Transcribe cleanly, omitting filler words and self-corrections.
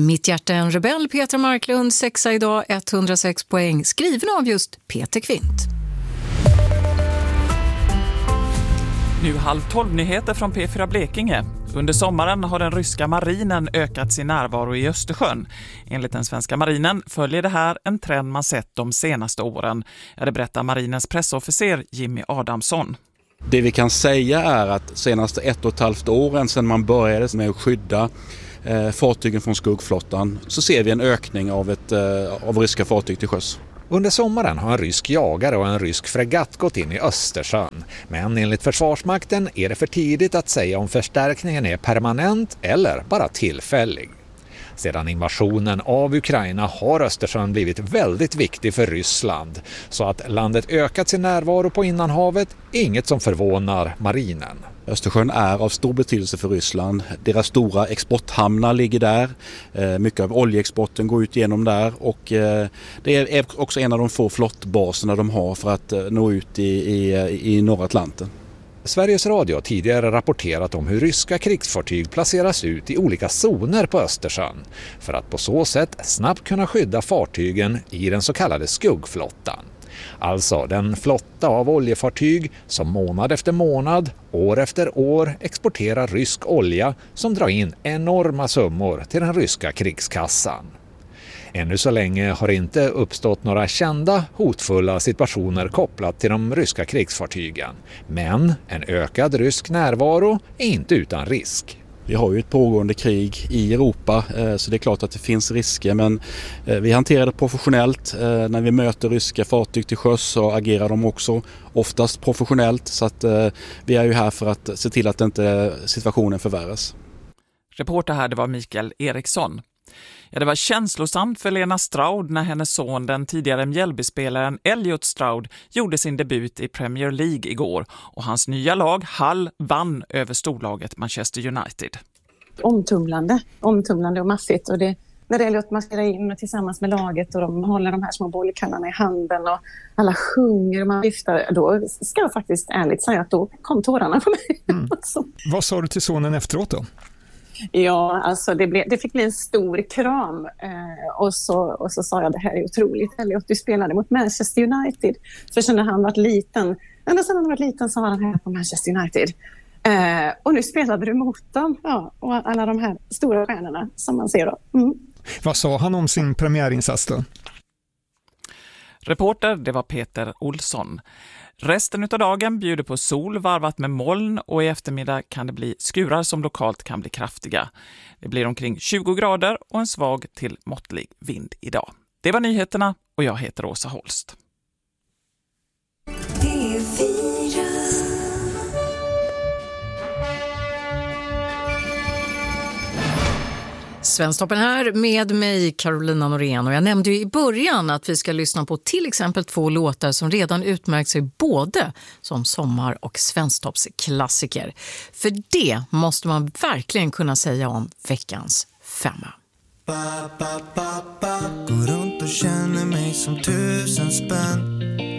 Mitt hjärta är en rebell, Petra Marklund, 6 idag, 106 poäng, skriven av just Peter Kvint. Nu 11:30-nyheter från P4 Blekinge. Under sommaren har den ryska marinen ökat sin närvaro i Östersjön. Enligt den svenska marinen följer det här en trend man sett de senaste åren. Det berättar marinens pressofficer Jimmy Adamsson. Det vi kan säga är att senaste 1,5 åren sedan man började med att skydda fartygen från skuggflottan så ser vi en ökning av ryska fartyg till sjöss. Under sommaren har en rysk jagare och en rysk fregatt gått in i Östersjön. Men enligt Försvarsmakten är det för tidigt att säga om förstärkningen är permanent eller bara tillfällig. Sedan invasionen av Ukraina har Östersjön blivit väldigt viktig för Ryssland. Så att landet ökat sin närvaro på innanhavet är inget som förvånar marinen. Östersjön är av stor betydelse för Ryssland. Deras stora exporthamnar ligger där. Mycket av oljeexporten går ut genom där. Och det är också en av de få flottbaserna de har för att nå ut i norra Atlanten. Sveriges Radio har tidigare rapporterat om hur ryska krigsfartyg placeras ut i olika zoner på Östersjön för att på så sätt snabbt kunna skydda fartygen i den så kallade skuggflottan. Alltså den flotta av oljefartyg som månad efter månad, år efter år exporterar rysk olja som drar in enorma summor till den ryska krigskassan. Ännu så länge har det inte uppstått några kända hotfulla situationer kopplat till de ryska krigsfartygen. Men en ökad rysk närvaro är inte utan risk. Vi har ju ett pågående krig i Europa så det är klart att det finns risker, men vi hanterar det professionellt. När vi möter ryska fartyg till sjöss så agerar de också oftast professionellt, så att vi är ju här för att se till att inte situationen förvärras. Reporter här, det var Mikael Eriksson. Det var känslosamt för Lena Stroud när hennes son, den tidigare Mjällbyspelaren Elliot Stroud, gjorde sin debut i Premier League igår och hans nya lag Hull vann över storlaget Manchester United. Omtumlande och maffigt, och det när Elliot marscherar in tillsammans med laget och de håller de här små bollkallarna i handen och alla sjunger och man viftar, då ska jag faktiskt ärligt säga att då kom tårarna på mig. Vad sa du till sonen efteråt då? Ja, alltså det fick bli en stor kram och så sa jag, det här är otroligt. Elliot, du spelade mot Manchester United. För sen när han var liten, ända sedan han var liten så var han här på Manchester United. Och nu spelade du mot dem, ja, och alla de här stora stjärnorna som man ser då. Mm. Vad sa han om sin premiärinsats då? Reporter, det var Peter Olsson. Resten av dagen bjuder på sol varvat med moln och i eftermiddag kan det bli skurar som lokalt kan bli kraftiga. Det blir omkring 20 grader och en svag till måttlig vind idag. Det var nyheterna och jag heter Åsa Holst. Svensktoppen här med mig, Carolina Norén, och jag nämnde ju i början att vi ska lyssna på till exempel 2 låtar som redan utmärkt sig både som sommar- och svensktoppsklassiker. För det måste man verkligen kunna säga om veckans 5. Går runt och känner mig som 1000 spänn.